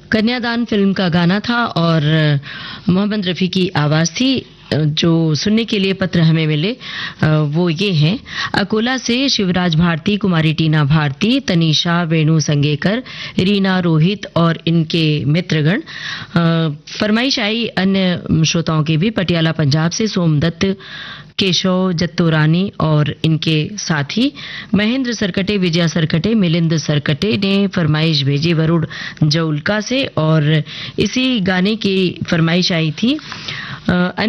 कन्यादान फिल्म का गाना था और मोहम्मद रफ़ी की आवाज़ थी। जो सुनने के लिए पत्र हमें मिले वो ये हैं। अकोला से शिवराज भारती, कुमारी टीना भारती, तनीषा, वेणु संगेकर, रीना, रोहित और इनके मित्रगण। फरमाइश आई अन्य श्रोताओं की भी। पटियाला पंजाब से सोमदत्त, केशव जत्तोरानी और इनके साथी महेंद्र सरकटे, विजया सरकटे, मिलिंद सरकटे ने फरमाइश भेजी वरुण जौलका से और इसी गाने की फरमाइश आई थी।